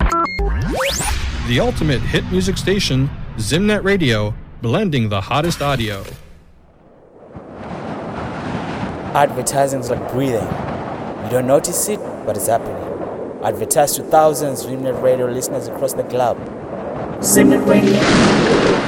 The ultimate hit music station, Zimnet Radio, blending the hottest audio. Advertising is like breathing. You don't notice it, but it's happening. Advertise to thousands of Zimnet Radio listeners across the globe. Zimnet Radio.